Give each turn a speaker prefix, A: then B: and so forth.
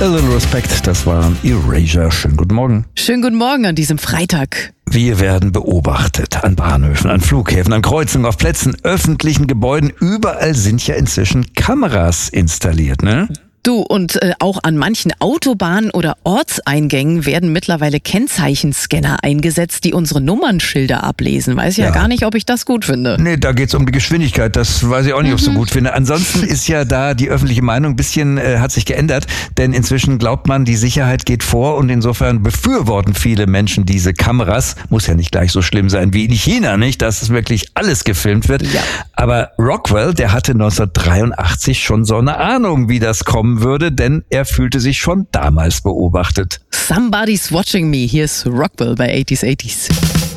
A: A Little Respect, das war Erasure. Schönen guten Morgen.
B: Schönen guten Morgen an diesem Freitag.
A: Wir werden beobachtet an Bahnhöfen, an Flughäfen, an Kreuzungen, auf Plätzen, öffentlichen Gebäuden. Überall sind ja inzwischen Kameras installiert, ne?
B: Du, und auch an manchen Autobahnen oder Ortseingängen werden mittlerweile Kennzeichenscanner eingesetzt, die unsere Nummernschilder ablesen. Weiß ja gar nicht, ob ich das gut finde.
A: Nee, da geht's um die Geschwindigkeit. Das weiß ich auch nicht, ob ich so gut finde. Ansonsten ist ja da die öffentliche Meinung ein bisschen, hat sich geändert. Denn inzwischen glaubt man, die Sicherheit geht vor. Und insofern befürworten viele Menschen diese Kameras. Muss ja nicht gleich so schlimm sein wie in China, nicht? Dass es wirklich alles gefilmt wird. Ja. Aber Rockwell, der hatte 1983 schon so eine Ahnung, wie das kommen würde, denn er fühlte sich schon damals beobachtet.
B: Somebody's watching me. Hier ist Rockwell bei 80s.